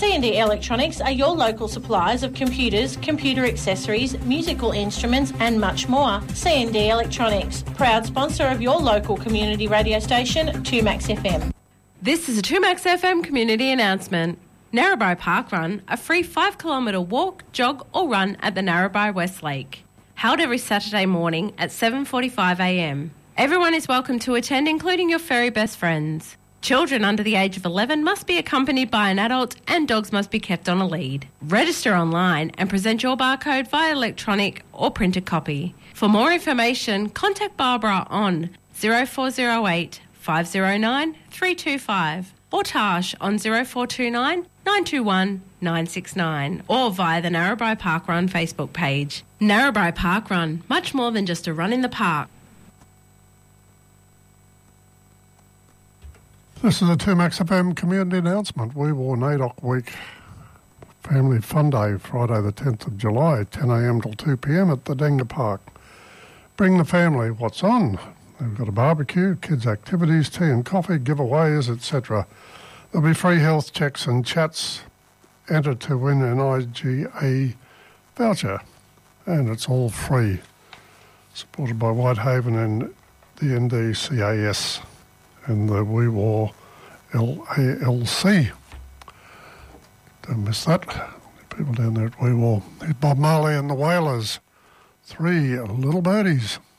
C&D Electronics are your local suppliers of computers, computer accessories, musical instruments and much more. C&D Electronics, proud sponsor of your local community radio station, 2Max FM. This is a 2Max FM community announcement. Narrabri Park Run, a free 5-kilometre walk, jog or run at the Narrabri West Lake. Held every Saturday morning at 7:45am. Everyone is welcome to attend, including your furry best friends. Children under the age of 11 must be accompanied by an adult and dogs must be kept on a lead. Register online and present your barcode via electronic or printed copy. For more information, contact Barbara on 0408 509 325 or Tash on 0429 921 969 or via the Narrabri Park Run Facebook page. Narrabri Park Run, much more than just a run in the park. This is a 2Max FM community announcement. We wore NAIDOC Week Family Fun Day, Friday the 10th of July, 10am till 2pm at the Denga Park. Bring the family. What's on? They've got a barbecue, kids' activities, tea and coffee, giveaways, etc. There'll be free health checks and chats. Enter to win an IGA voucher. And it's all free. Supported by Whitehaven and the NDCAS and the We War LALC. Don't miss that. People down there at We War. Bob Marley and the Wailers. 3 Little Birdies.